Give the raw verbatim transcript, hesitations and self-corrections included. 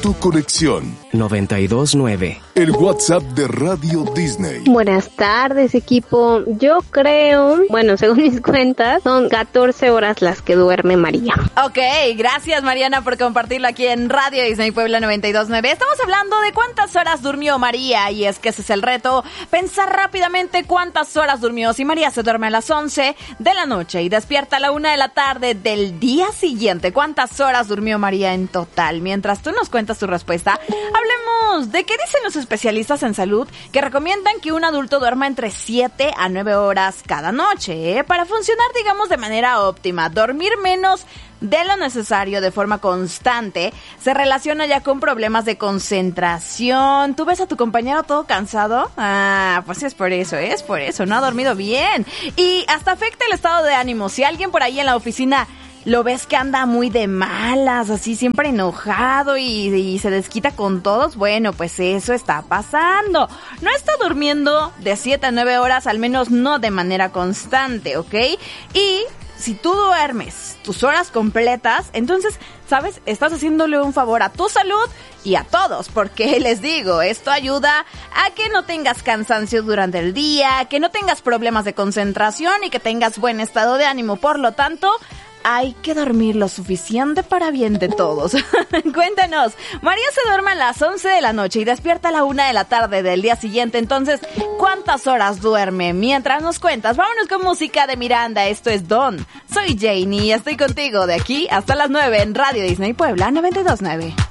tu conexión. noventa y dos nueve. El WhatsApp de Radio Disney. Buenas tardes, equipo. Yo creo, bueno, según mis cuentas, son catorce horas las que duerme María. Ok, gracias Mariana por compartirlo aquí en Radio Disney Puebla noventa y dos nueve. Estamos hablando de cuántas horas durmió María, y es que ese es el reto, pensar rápidamente cuántas horas durmió. Si María se duerme a las once de la noche y despierta a la una de la tarde del día siguiente, ¿cuántas horas durmió María en total? Mientras tú nos cuentas tu respuesta, hablemos de qué dicen los especialistas en salud que recomiendan que un adulto duerma entre siete a nueve horas cada noche, ¿eh? Para funcionar, digamos, de manera óptima. Dormir menos de lo necesario de forma constante se relaciona ya con problemas de concentración. ¿Tú ves a tu compañero todo cansado? Ah, pues es por eso, es por eso, no ha dormido bien. Y hasta afecta el estado de ánimo. Si alguien por ahí en la oficina lo ves que anda muy de malas, así siempre enojado y, y se desquita con todos, bueno, pues eso está pasando. No está durmiendo de siete a nueve horas, al menos no de manera constante, ¿ok? Y si tú duermes tus horas completas, entonces, ¿sabes? Estás haciéndole un favor a tu salud y a todos, porque les digo, esto ayuda a que no tengas cansancio durante el día, que no tengas problemas de concentración y que tengas buen estado de ánimo. Por lo tanto, hay que dormir lo suficiente para bien de todos. Cuéntanos, María se duerme a las once de la noche y despierta a la una de la tarde del día siguiente. Entonces, ¿cuántas horas duerme? Mientras nos cuentas, vámonos con música de Miranda. Esto es Don. Soy Janie y estoy contigo de aquí hasta las nueve en Radio Disney Puebla noventa y dos nueve.